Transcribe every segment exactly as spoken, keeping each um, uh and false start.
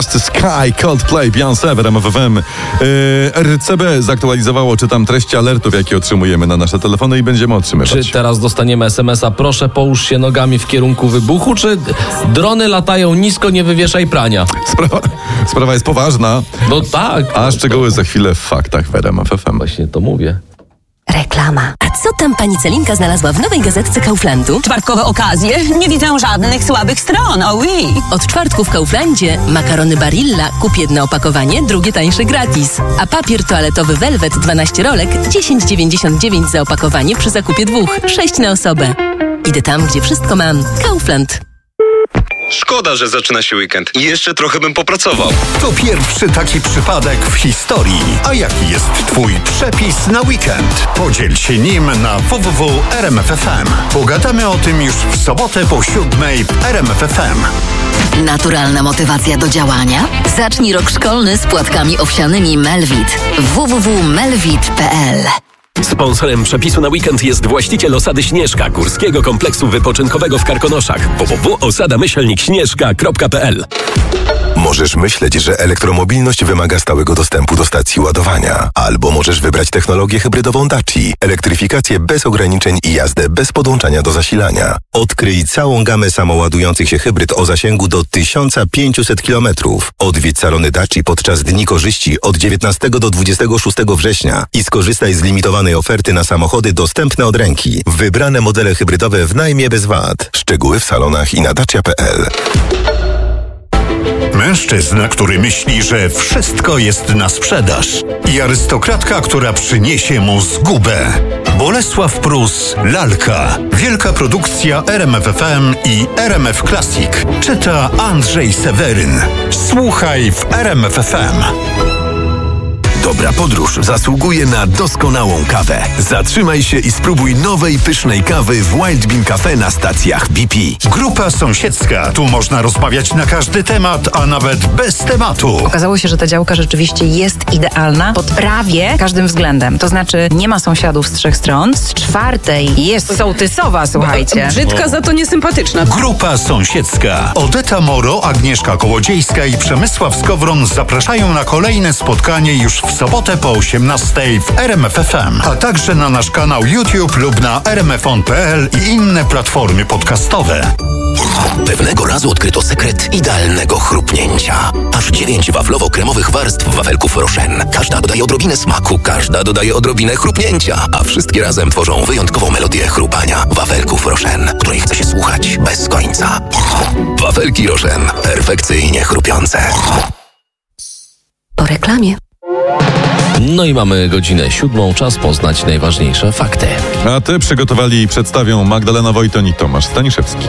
Sky, Coldplay, Beyoncé w R M F F M. Yy, R C B zaktualizowało, czytam, treści alertów, jakie otrzymujemy na nasze telefony i będziemy otrzymywać. Czy teraz dostaniemy es em es a, proszę połóż się nogami w kierunku wybuchu, czy drony latają nisko, nie wywieszaj prania? Sprawa, sprawa jest poważna. No tak. A szczegóły za chwilę w faktach w R M F F M. Właśnie to mówię. Reklama. A co tam pani Celinka znalazła w nowej gazetce Kauflandu? Czwartkowe okazje? Nie widzę żadnych słabych stron, oh oui. Od czwartku w Kauflandzie makarony Barilla, kup jedno opakowanie, drugie tańsze gratis. A papier toaletowy Velvet dwanaście rolek, dziesięć dziewięćdziesiąt dziewięć za opakowanie przy zakupie dwóch, sześć na osobę. Idę tam, gdzie wszystko mam. Kaufland. Szkoda, że zaczyna się weekend. Jeszcze trochę bym popracował. To pierwszy taki przypadek w historii. A jaki jest twój przepis na weekend? Podziel się nim na w w w kropka r m f f m. Pogadamy o tym już w sobotę po siódmej w R M F F M. Naturalna motywacja do działania? Zacznij rok szkolny z płatkami owsianymi Melvit. w w w kropka melvit kropka p l. Sponsorem przepisu na weekend jest właściciel osady Śnieżka, górskiego kompleksu wypoczynkowego w Karkonoszach. w w w kropka osada myślnik śnieżka kropka p l. Możesz myśleć, że elektromobilność wymaga stałego dostępu do stacji ładowania. Albo możesz wybrać technologię hybrydową Daci, elektryfikację bez ograniczeń i jazdę bez podłączania do zasilania. Odkryj całą gamę samoładujących się hybryd o zasięgu do tysiąc pięćset kilometrów. Odwiedź salony Daci podczas Dni Korzyści od dziewiętnastego do dwudziestego szóstego września i skorzystaj z limitowanej oferty na samochody dostępne od ręki. Wybrane modele hybrydowe w najmie bez V A T. Szczegóły w salonach i na dacia kropka p l. Mężczyzna, który myśli, że wszystko jest na sprzedaż. I arystokratka, która przyniesie mu zgubę. Bolesław Prus, Lalka. Wielka produkcja R M F F M i R M F Classic. Czyta Andrzej Seweryn. Słuchaj w R M F F M. Dobra podróż zasługuje na doskonałą kawę. Zatrzymaj się i spróbuj nowej, pysznej kawy w Wild Bean Cafe na stacjach B P. Grupa sąsiedzka. Tu można rozmawiać na każdy temat, a nawet bez tematu. Okazało się, że ta działka rzeczywiście jest idealna pod prawie każdym względem. To znaczy nie ma sąsiadów z trzech stron. Z czwartej jest sołtysowa, słuchajcie. Brzydka, za to niesympatyczna. Grupa sąsiedzka. Odeta Moro, Agnieszka Kołodziejska i Przemysław Skowron zapraszają na kolejne spotkanie już w sobotę po osiemnastej w R M F F M, a także na nasz kanał YouTube lub na r m f on kropka p l i inne platformy podcastowe. Pewnego razu odkryto sekret idealnego chrupnięcia. Aż dziewięć waflowo-kremowych warstw wafelków Rochen. Każda dodaje odrobinę smaku, każda dodaje odrobinę chrupnięcia, a wszystkie razem tworzą wyjątkową melodię chrupania wafelków Rochen, której chce się słuchać bez końca. Wafelki Rochen. Perfekcyjnie chrupiące. Po reklamie. No i mamy godzinę siódmą, czas poznać najważniejsze fakty. A te przygotowali i przedstawią Magdalena Wojton i Tomasz Staniszewski.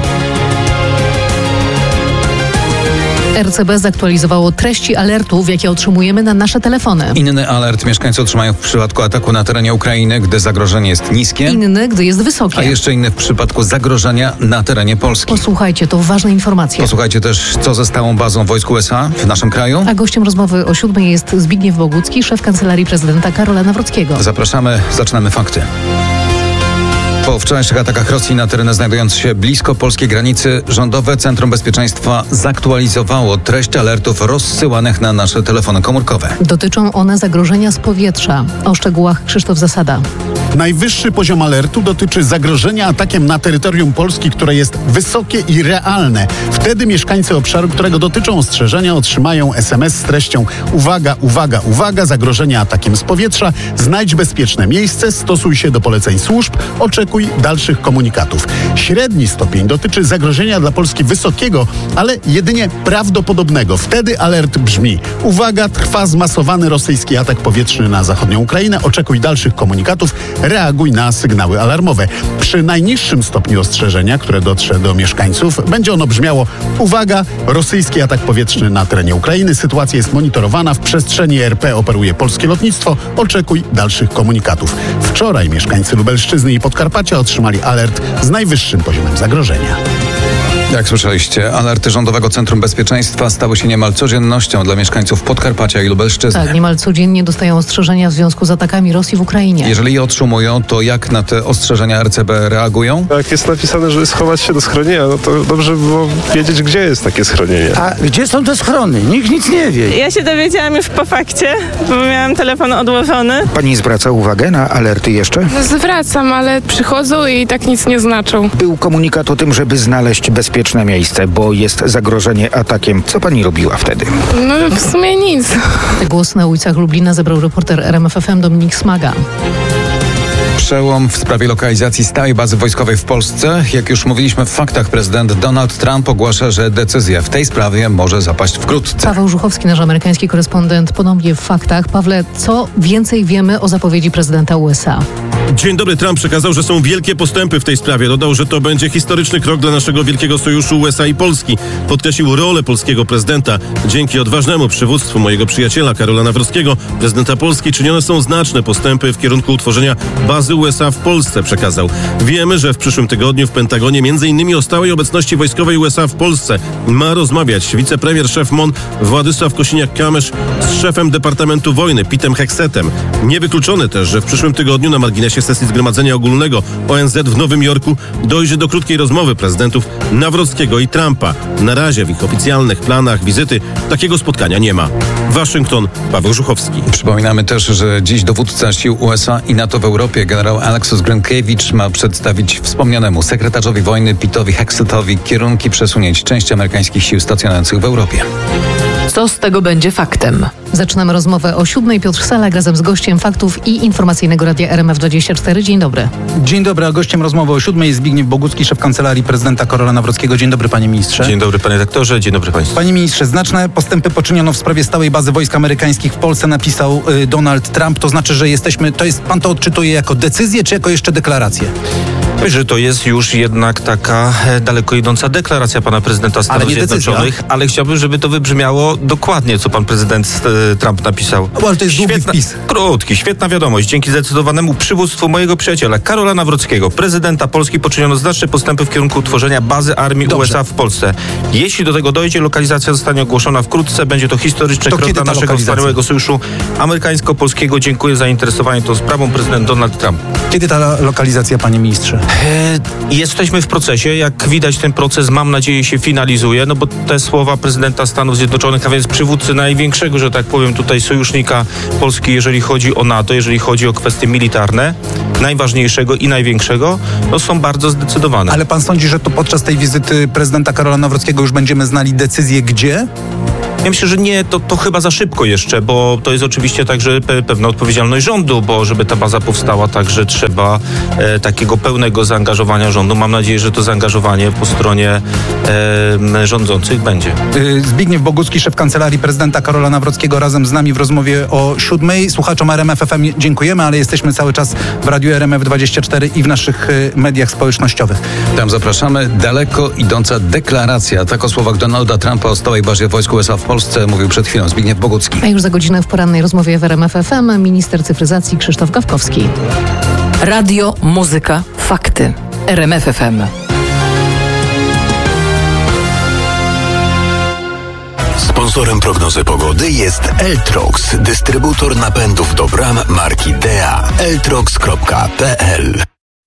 R C B zaktualizowało treści alertów, jakie otrzymujemy na nasze telefony. Inny alert mieszkańcy otrzymają w przypadku ataku na terenie Ukrainy, gdy zagrożenie jest niskie. Inny, gdy jest wysokie. A jeszcze inny w przypadku zagrożenia na terenie Polski. Posłuchajcie, to ważne informacje. Posłuchajcie też, co ze stałą bazą wojsk U S A w naszym kraju. A gościem rozmowy o siódmej jest Zbigniew Bogucki, szef Kancelarii Prezydenta Karola Nawrockiego. Zapraszamy, zaczynamy fakty. Po wczorajszych atakach Rosji na tereny znajdujące się blisko polskiej granicy, Rządowe Centrum Bezpieczeństwa zaktualizowało treść alertów rozsyłanych na nasze telefony komórkowe. Dotyczą one zagrożenia z powietrza. O szczegółach Krzysztof Zasada. Najwyższy poziom alertu dotyczy zagrożenia atakiem na terytorium Polski, które jest wysokie i realne. Wtedy mieszkańcy obszaru, którego dotyczą ostrzeżenia, otrzymają es em es z treścią: uwaga, uwaga, uwaga, zagrożenie atakiem z powietrza, znajdź bezpieczne miejsce, stosuj się do poleceń służb, oczekuj dalszych komunikatów. Średni stopień dotyczy zagrożenia dla Polski wysokiego, ale jedynie prawdopodobnego. Wtedy alert brzmi: uwaga, trwa zmasowany rosyjski atak powietrzny na zachodnią Ukrainę, oczekuj dalszych komunikatów, reaguj na sygnały alarmowe. Przy najniższym stopniu ostrzeżenia, które dotrze do mieszkańców, będzie ono brzmiało: uwaga, rosyjski atak powietrzny na terenie Ukrainy, sytuacja jest monitorowana, w przestrzeni er pe operuje polskie lotnictwo, oczekuj dalszych komunikatów. Wczoraj mieszkańcy Lubelszczyzny i Podkarpacia otrzymali alert z najwyższym poziomem zagrożenia. Jak słyszeliście, alerty Rządowego Centrum Bezpieczeństwa stały się niemal codziennością dla mieszkańców Podkarpacia i Lubelszczyzny. Tak, niemal codziennie dostają ostrzeżenia w związku z atakami Rosji w Ukrainie. Jeżeli je otrzymują, to jak na te ostrzeżenia R C B reagują? Jak jest napisane, żeby schować się do schronienia, no to dobrze by było wiedzieć, gdzie jest takie schronienie. A gdzie są te schrony? Nikt nic nie wie. Ja się dowiedziałam już po fakcie, bo miałam telefon odłożony. Pani zwraca uwagę na alerty jeszcze? Zwracam, ale przychodzą i tak nic nie znaczą. Był komunikat o tym, żeby znaleźć bezpieczne miejsce, bo jest zagrożenie atakiem. Co pani robiła wtedy? No w sumie nic. Głos na ulicach Lublina zebrał reporter R M F F M Dominik Smaga. Przełom w sprawie lokalizacji stałej bazy wojskowej w Polsce. Jak już mówiliśmy w faktach, prezydent Donald Trump ogłasza, że decyzja w tej sprawie może zapaść wkrótce. Paweł Żuchowski, nasz amerykański korespondent, ponownie w faktach. Pawle, co więcej wiemy o zapowiedzi prezydenta U S A? Dzień dobry. Trump przekazał, że są wielkie postępy w tej sprawie. Dodał, że to będzie historyczny krok dla naszego wielkiego sojuszu U S A i Polski. Podkreślił rolę polskiego prezydenta. Dzięki odważnemu przywództwu mojego przyjaciela Karola Nawrockiego, prezydenta Polski, czynione są znaczne postępy w kierunku utworzenia bazy U S A w Polsce, przekazał. Wiemy, że w przyszłym tygodniu w Pentagonie między innymi o stałej obecności wojskowej U S A w Polsce ma rozmawiać wicepremier szef M O N Władysław Kosiniak-Kamysz z szefem Departamentu Wojny Petem Heksetem. Niewykluczone też, że w przyszłym tygodniu na marginesie sesji Zgromadzenia Ogólnego O N Z w Nowym Jorku dojdzie do krótkiej rozmowy prezydentów Nawrockiego i Trumpa. Na razie w ich oficjalnych planach wizyty takiego spotkania nie ma. Waszyngton, Paweł Żuchowski. Przypominamy też, że dziś dowódca sił U S A i NATO w Europie, generał Aleksus Grynkewicz, ma przedstawić wspomnianemu sekretarzowi wojny Petowi Heksetowi kierunki przesunięć części amerykańskich sił stacjonujących w Europie. Co z tego będzie faktem? Zaczynamy rozmowę o siódmej. Piotr Salak razem z gościem faktów i informacyjnego radia R M F dwadzieścia cztery. Dzień dobry. Dzień dobry, a gościem rozmowy o siódmej jest Zbigniew Bogucki, szef Kancelarii Prezydenta Karola Nawrockiego. Dzień dobry, panie ministrze. Dzień dobry, panie redaktorze. Dzień dobry państwu. Panie ministrze, znaczne postępy poczyniono w sprawie stałej bazy wojsk amerykańskich w Polsce, napisał y, Donald Trump. To znaczy, że jesteśmy, to jest, pan to odczytuje jako decyzję, czy jako jeszcze deklarację? Myślę, że to jest już jednak taka e, daleko idąca deklaracja pana prezydenta Stanów ale Zjednoczonych, decyzja. ale chciałbym, żeby to wybrzmiało dokładnie, co pan prezydent e, Trump napisał. No, ale to jest długi Świetna, wpis. Krótki, świetna wiadomość. Dzięki zdecydowanemu przywództwu mojego przyjaciela Karola Nawrockiego, prezydenta Polski, poczyniono znaczne postępy w kierunku utworzenia bazy armii Dobrze. U S A w Polsce. Jeśli do tego dojdzie, lokalizacja zostanie ogłoszona wkrótce. Będzie to historyczny to krok dla naszego wspaniałego sojuszu amerykańsko-polskiego. Dziękuję za zainteresowanie tą sprawą, prezydent Donald Trump. Kiedy ta lokalizacja, panie ministrze? E, Jesteśmy w procesie. Jak widać, ten proces, mam nadzieję, się finalizuje, no bo te słowa prezydenta Stanów Zjednoczonych, a więc przywódcy największego, że tak powiem, tutaj sojusznika Polski, jeżeli chodzi o NATO, jeżeli chodzi o kwestie militarne, najważniejszego i największego, no są bardzo zdecydowane. Ale pan sądzi, że to podczas tej wizyty prezydenta Karola Nawrockiego już będziemy znali decyzję gdzie? Ja myślę, że nie, to, to chyba za szybko jeszcze, bo to jest oczywiście także pe, pewna odpowiedzialność rządu, bo żeby ta baza powstała, także trzeba e, takiego pełnego zaangażowania rządu. Mam nadzieję, że to zaangażowanie po stronie e, rządzących będzie. Zbigniew Bogucki, szef Kancelarii Prezydenta Karola Nawrockiego, razem z nami w rozmowie o siódmej. Słuchaczom R M F F M dziękujemy, ale jesteśmy cały czas w radiu R M F dwadzieścia cztery i w naszych mediach społecznościowych. Tam zapraszamy. Daleko idąca deklaracja. Tak o słowach Donalda Trumpa o stałej bazie wojsk U S A w Polsce mówił przed chwilą Zbigniew Bogucki. A już za godzinę w porannej rozmowie w R M F F M minister cyfryzacji Krzysztof Gawkowski. Radio, muzyka, fakty. R M F F M. Sponsorem prognozy pogody jest Eltrox, dystrybutor napędów do bram marki D A. eltrox kropka p l.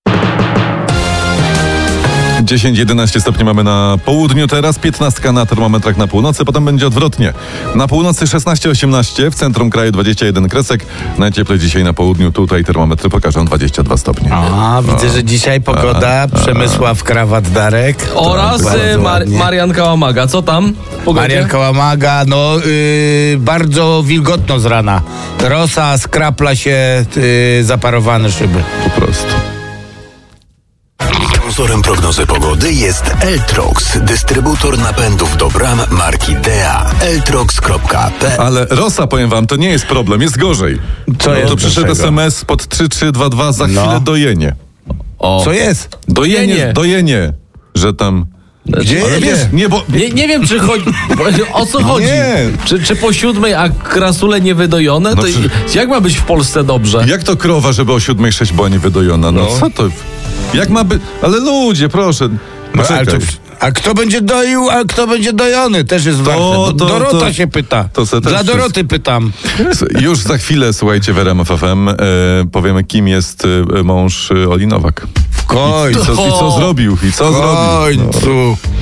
dziesięć jedenaście stopni mamy na południu teraz, piętnaście na termometrach na północy, potem będzie odwrotnie. Na północy szesnaście osiemnaście, w centrum kraju dwadzieścia jeden kresek. Najcieplej dzisiaj na południu, tutaj termometry pokażą dwadzieścia dwa stopnie. A, widzę, że dzisiaj pogoda, a, a, Przemysław Krawat-Darek. Oraz Mar- Marian Kałamaga. Co tam? Pogodzie? Marian Kałamaga, no yy, bardzo wilgotno z rana. Rosa, skrapla się, yy, zaparowane szyby. Po prostu. Sponsorem prognozy pogody jest Eltrox, dystrybutor napędów do bram marki D A. eltrox kropka p l. Ale Rosa, powiem wam, to nie jest problem, jest gorzej. Co no, jest? To przyszedł S M S pod trzy trzy dwa dwa, za no. chwilę dojenie. O. Co jest? Dojenie, dojenie, dojenie że tam... Gdzie ale wiesz, nie, bo... nie, nie wiem, czy chodzi... O co chodzi? Nie. Czy, czy po siódmej, a krasule niewydojone? No to czy... Jak ma być w Polsce dobrze? Jak to krowa, żeby o siódmej sześć była niewydojona? No, no co to... Jak ma być... Ale ludzie, proszę... No, ale to, A kto będzie doił, a kto będzie dojony, też jest ważne. to, Dorota to, się pyta. To se też Dla Doroty wszystko. pytam. Już za chwilę, słuchajcie, w R M F F M e, powiemy, kim jest e, mąż e, Oli Nowak. W końcu. I, i, co, I co zrobił? I co w zrobił? końcu. No.